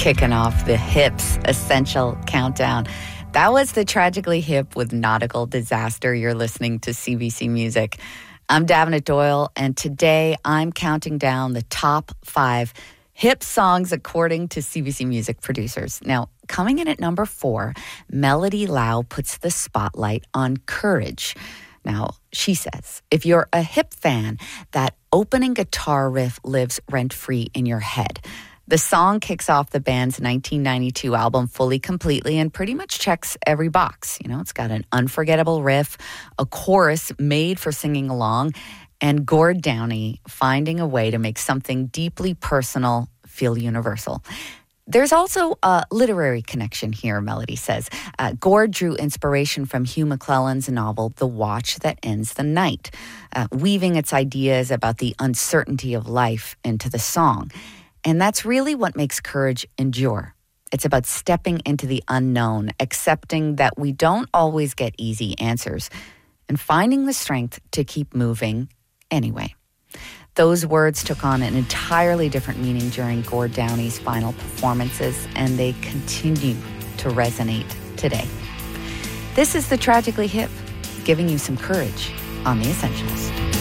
Kicking off the Hips Essential Countdown. That was the Tragically Hip with Nautical Disaster. You're listening to CBC Music. I'm Davenant Doyle, and today I'm counting down the top 5 hip songs according to CBC Music producers. Now, coming in at number 4, Melody Lau puts the spotlight on Courage. Now, she says, if you're a hip fan, that opening guitar riff lives rent-free in your head. The song kicks off the band's 1992 album fully, completely, and pretty much checks every box. You know, it's got an unforgettable riff, a chorus made for singing along, and Gord Downie finding a way to make something deeply personal feel universal. There's also a literary connection here, Melody says. Gord drew inspiration from Hugh MacLellan's novel The Watch That Ends the Night, weaving its ideas about the uncertainty of life into the song. And that's really what makes Courage endure. It's about stepping into the unknown, accepting that we don't always get easy answers, and finding the strength to keep moving anyway. Those words took on an entirely different meaning during Gord Downie's final performances, and they continue to resonate today. This is the Tragically Hip, giving you some courage on The Essentials.